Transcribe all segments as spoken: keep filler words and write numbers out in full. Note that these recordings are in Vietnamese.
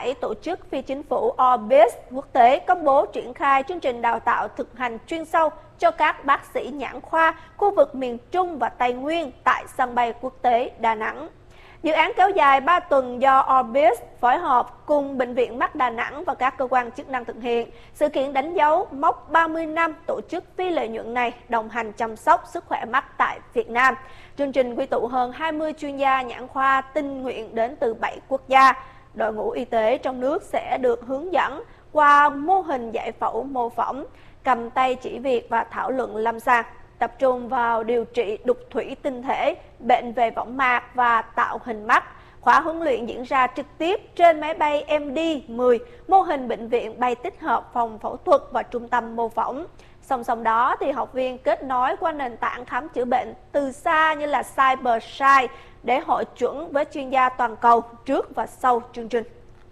bảy, tổ chức phi chính phủ Orbis quốc tế công bố triển khai chương trình đào tạo thực hành chuyên sâu cho các bác sĩ nhãn khoa khu vực miền Trung và Tây Nguyên tại sân bay quốc tế Đà Nẵng. Dự án kéo dài ba tuần do Orbis phối hợp cùng Bệnh viện Mắt Đà Nẵng và các cơ quan chức năng thực hiện. Sự kiện đánh dấu mốc ba mươi năm tổ chức phi lợi nhuận này đồng hành chăm sóc sức khỏe mắt tại Việt Nam. Chương trình quy tụ hơn hai mươi chuyên gia nhãn khoa tình nguyện đến từ bảy quốc gia. Đội ngũ y tế trong nước sẽ được hướng dẫn qua mô hình giải phẫu mô phỏng, cầm tay chỉ việc và thảo luận lâm sàng, tập trung vào điều trị đục thủy tinh thể, bệnh về võng mạc và tạo hình mắt. Khóa huấn luyện diễn ra trực tiếp trên máy bay M D mười, mô hình bệnh viện bay tích hợp phòng phẫu thuật và trung tâm mô phỏng. Song song đó thì học viên kết nối qua nền tảng khám chữa bệnh từ xa như là CyberSight để hội chuẩn với chuyên gia toàn cầu trước và sau chương trình.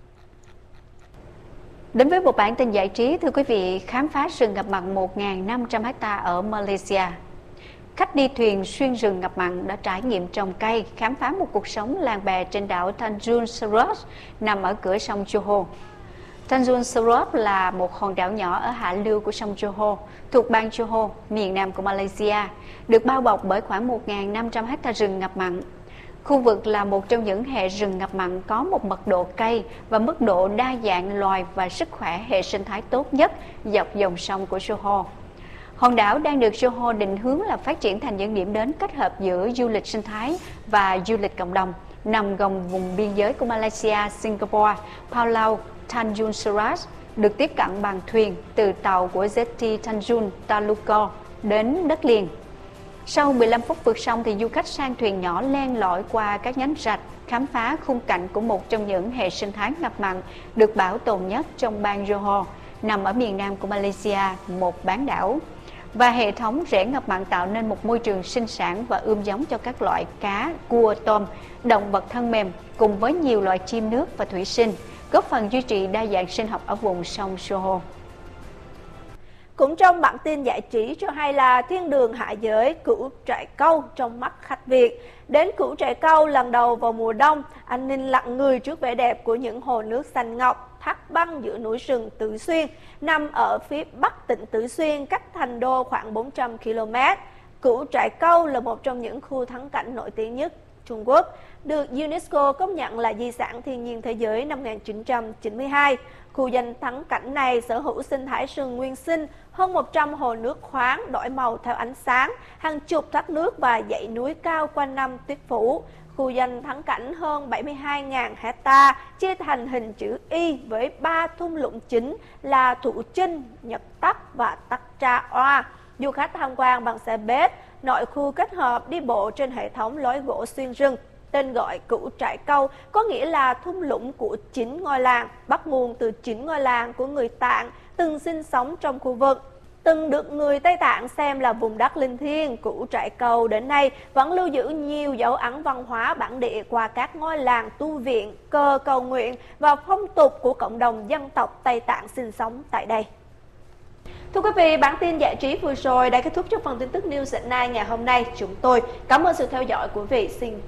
Đến với một bản tin giải trí, thưa quý vị, khám phá rừng ngập mặn một nghìn năm trăm ha ở Malaysia. Khách đi thuyền xuyên rừng ngập mặn đã trải nghiệm trồng cây, khám phá một cuộc sống làng bè trên đảo Tanjung Serow nằm ở cửa sông Johor. Tanjung Serow là một hòn đảo nhỏ ở hạ lưu của sông Johor, thuộc bang Johor, miền nam của Malaysia, được bao bọc bởi khoảng một nghìn năm trăm ha rừng ngập mặn. Khu vực là một trong những hệ rừng ngập mặn có một mật độ cây và mức độ đa dạng loài và sức khỏe hệ sinh thái tốt nhất dọc dòng sông của Johor. Hòn đảo đang được Johor định hướng là phát triển thành những điểm đến kết hợp giữa du lịch sinh thái và du lịch cộng đồng, nằm gần vùng biên giới của Malaysia, Singapore, Palau, Tanjung Serow, được tiếp cận bằng thuyền từ tàu của Jetty Tanjung Taluko đến đất liền. Sau mười lăm phút vượt sông thì du khách sang thuyền nhỏ len lỏi qua các nhánh rạch, khám phá khung cảnh của một trong những hệ sinh thái ngập mặn được bảo tồn nhất trong bang Johor, nằm ở miền nam của Malaysia, một bán đảo. Và hệ thống rễ ngập mặn tạo nên một môi trường sinh sản và ươm giống cho các loại cá, cua, tôm, động vật thân mềm cùng với nhiều loại chim nước và thủy sinh, góp phần duy trì đa dạng sinh học ở vùng sông Johor. Cũng trong bản tin giải trí cho hay là thiên đường hạ giới Cửu Trại Câu trong mắt khách Việt. Đến Cửu Trại Câu lần đầu vào mùa đông, anh Ninh lặng người trước vẻ đẹp của những hồ nước xanh ngọc, thác băng giữa núi rừng Tứ Xuyên, nằm ở phía bắc tỉnh Tứ Xuyên, cách thành đô khoảng bốn trăm ki lô mét. Cửu Trại Câu là một trong những khu thắng cảnh nổi tiếng nhất Trung Quốc, được UNESCO công nhận là di sản thiên nhiên thế giới năm một nghìn chín trăm chín mươi hai. Khu danh thắng cảnh này sở hữu sinh thái rừng nguyên sinh, hơn một trăm hồ nước khoáng đổi màu theo ánh sáng, hàng chục thác nước và dãy núi cao quanh năm tuyết phủ. Khu danh thắng cảnh hơn bảy mươi hai nghìn hecta, chia thành hình chữ Y với ba thung lũng chính là Thủ Chinh, Nhật Tắc và Tắc Tra Oa. Du khách tham quan bằng xe bét, nội khu kết hợp đi bộ trên hệ thống lối gỗ xuyên rừng. Tên gọi Cửu Trại Câu có nghĩa là thung lũng của chín ngôi làng, bắt nguồn từ chín ngôi làng của người Tạng từng sinh sống trong khu vực. Từng được người Tây Tạng xem là vùng đất linh thiêng, Cửu Trại Câu đến nay vẫn lưu giữ nhiều dấu ấn văn hóa bản địa qua các ngôi làng tu viện, cờ cầu nguyện và phong tục của cộng đồng dân tộc Tây Tạng sinh sống tại đây. Thưa quý vị, bản tin giải trí vừa rồi đã kết thúc cho phần tin tức News at Night ngày hôm nay. Chúng tôi cảm ơn sự theo dõi của quý vị. Xin